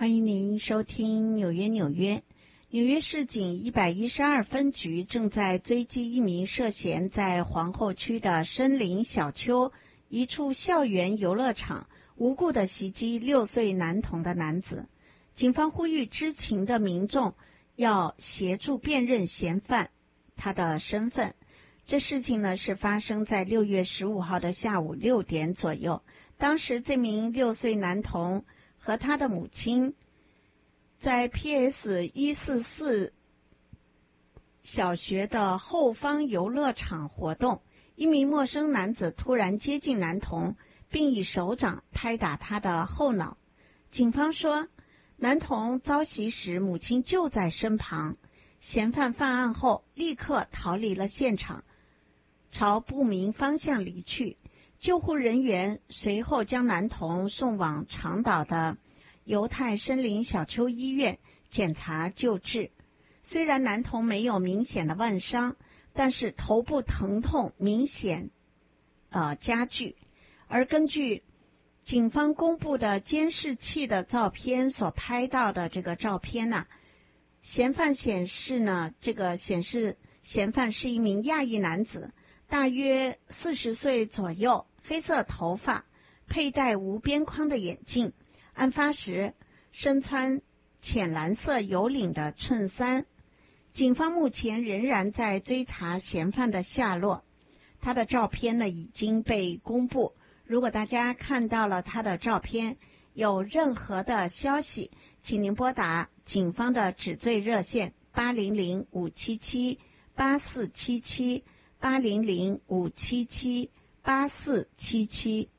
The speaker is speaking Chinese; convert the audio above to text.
欢迎您收听纽约。纽约市警112分局正在追击一名涉嫌在皇后区的森林小丘一处校园游乐场无故的袭击6岁男童的男子。警方呼吁知情的民众要协助辨认嫌犯他的身份。这事情呢是发生在6月15号的下午6点左右。当时这名6岁男童和他的母亲在 PS144 小学的后方游乐场活动，一名陌生男子突然接近男童，并以手掌拍打他的后脑。警方说，男童遭袭时母亲就在身旁，嫌犯犯案后立刻逃离了现场，朝不明方向离去。救护人员随后将男童送往长岛的犹太森林小丘医院检查救治。虽然男童没有明显的外伤，但是头部疼痛明显加剧。而根据警方公布的监视器的照片所拍到的这个照片呢，嫌犯显示嫌犯是一名亚裔男子，大约40岁左右，黑色头发，佩戴无边框的眼镜。案发时身穿浅蓝色有领的衬衫。警方目前仍然在追查嫌犯的下落。他的照片呢已经被公布，如果大家看到了他的照片，有任何的消息，请您拨打警方的指罪热线800-577-8477 800-577-8477。